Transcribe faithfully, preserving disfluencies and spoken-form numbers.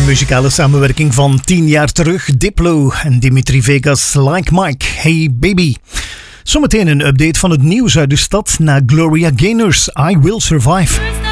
Een muzikale samenwerking van tien jaar terug. Diplo en Dimitri Vegas, Like Mike, Hey Baby. Zometeen een update van het nieuws uit de stad na Gloria Gaynor's I Will Survive.